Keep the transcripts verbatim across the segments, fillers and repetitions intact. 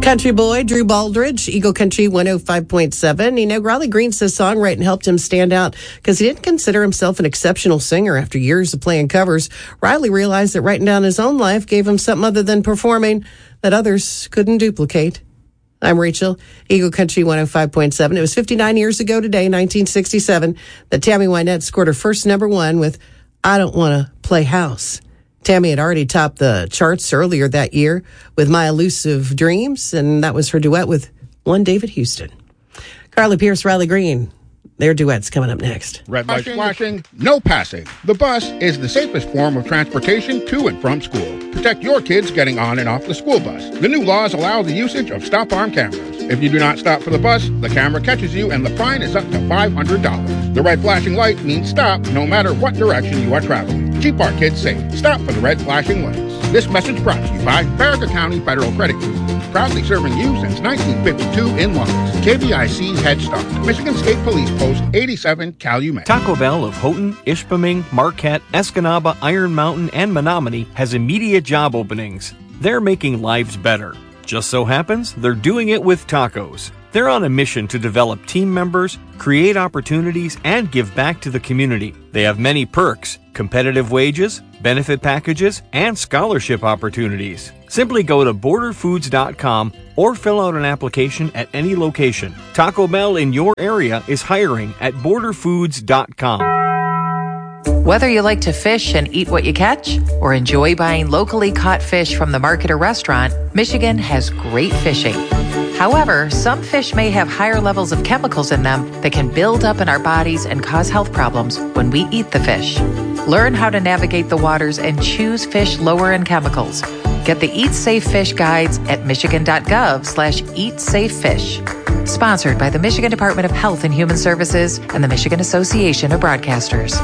Country boy Drew Baldridge, Eagle Country one oh five point seven. You know, Riley Green says songwriting helped him stand out because he didn't consider himself an exceptional singer after years of playing covers. Riley realized that writing down his own life gave him something other than performing that others couldn't duplicate. I'm Rachel, Eagle Country one oh five point seven. It was fifty-nine years ago today, nineteen sixty-seven, that Tammy Wynette scored her first number one with I Don't Want to Play House. Tammy had already topped the charts earlier that year with My Elusive Dreams, and that was her duet with one David Houston. Carly Pierce, Riley Green, their duet's coming up next. Red light flashing, no passing. The bus is the safest form of transportation to and from school. Protect your kids getting on and off the school bus. The new laws allow the usage of stop-arm cameras. If you do not stop for the bus, the camera catches you and the fine is up to five hundred dollars. The red flashing light means stop no matter what direction you are traveling. Keep our kids safe. Stop for the red flashing lights. This message brought to you by Baraga County Federal Credit Union. Proudly serving you since nineteen fifty-two in Lawrence. K B I C Head Start. Michigan State Police Post eighty-seven, Calumet. Taco Bell of Houghton, Ishpeming, Marquette, Escanaba, Iron Mountain, and Menominee has immediate job openings. They're making lives better. Just so happens they're doing it with tacos. They're on a mission to develop team members, create opportunities, and give back to the community. They have many perks, competitive wages, benefit packages, and scholarship opportunities. Simply go to border foods dot com or fill out an application at any location. Taco Bell in your area is hiring at border foods dot com. Whether you like to fish and eat what you catch, or enjoy buying locally caught fish from the market or restaurant, Michigan has great fishing. However, some fish may have higher levels of chemicals in them that can build up in our bodies and cause health problems when we eat the fish. Learn how to navigate the waters and choose fish lower in chemicals. Get the Eat Safe Fish guides at michigan.gov slash eat safe fish. Sponsored by the Michigan Department of Health and Human Services and the Michigan Association of Broadcasters.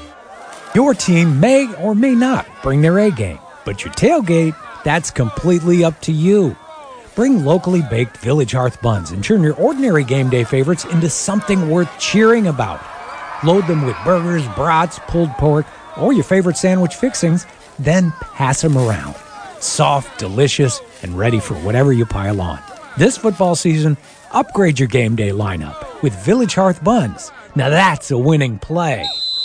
Your team may or may not bring their A game, but your tailgate, that's completely up to you. Bring locally baked Village Hearth buns and turn your ordinary game day favorites into something worth cheering about. Load them with burgers, brats, pulled pork, or your favorite sandwich fixings, then pass them around. Soft, delicious, and ready for whatever you pile on. This football season, upgrade your game day lineup with Village Hearth buns. Now that's a winning play.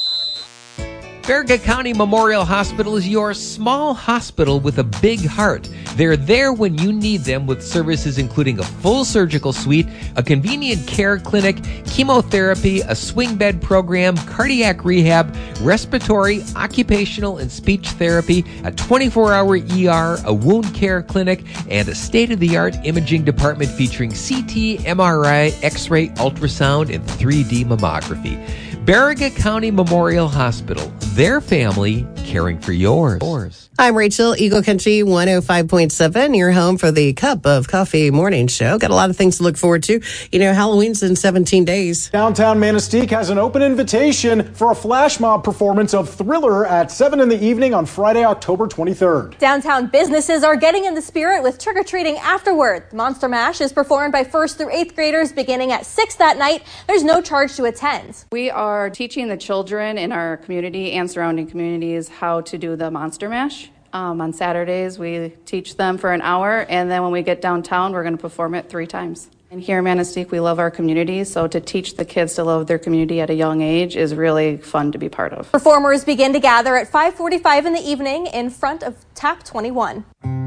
Baraga County Memorial Hospital is your small hospital with a big heart. They're there when you need them with services including a full surgical suite, a convenient care clinic, chemotherapy, a swing bed program, cardiac rehab, respiratory, occupational, and speech therapy, a twenty-four hour E R, a wound care clinic, and a state-of-the-art imaging department featuring C T, M R I, X-ray, ultrasound, and three D mammography. Baraga County Memorial Hospital, their family caring for yours. I'm Rachel, Eagle Country one oh five point seven, your home for the Cup of Coffee Morning Show. Got a lot of things to look forward to. You know, Halloween's in seventeen days. Downtown Manistee has an open invitation for a flash mob performance of Thriller at seven in the evening on Friday, October twenty-third. Downtown businesses are getting in the spirit with trick-or-treating afterward. Monster Mash is performed by first through eighth graders beginning at six that night. There's no charge to attend. We are teaching the children in our community and surrounding communities how to do the Monster Mash. Um, on Saturdays, we teach them for an hour, and then when we get downtown, we're going to perform it three times. And here in Manistee, we love our community, so to teach the kids to love their community at a young age is really fun to be part of. Performers begin to gather at five forty-five in the evening in front of Tap twenty-one.